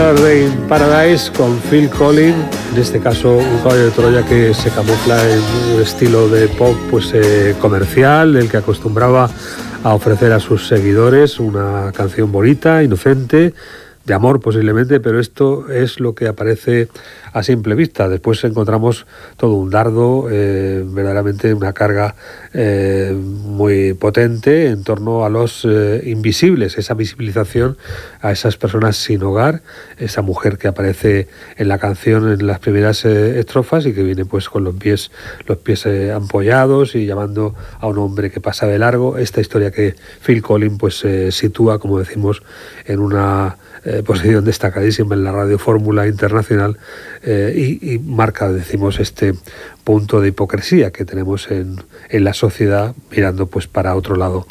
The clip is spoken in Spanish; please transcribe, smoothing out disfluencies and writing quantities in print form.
Rain Paradise con Phil Collins, en este caso un caballo de Troya que se camufla en un estilo de pop pues comercial, el que acostumbraba a ofrecer a sus seguidores una canción bonita, inocente, de amor posiblemente, pero esto es lo que aparece a simple vista. Después encontramos todo un dardo, verdaderamente una carga muy potente en torno a los invisibles, esa visibilización a esas personas sin hogar, esa mujer que aparece en la canción en las primeras estrofas y que viene pues con los pies ampollados y llamando a un hombre que pasa de largo. Esta historia que Phil Collins pues sitúa, como decimos, en una posición destacadísima en la Radio Fórmula Internacional y marca, decimos, este punto de hipocresía que tenemos en la sociedad mirando pues para otro lado.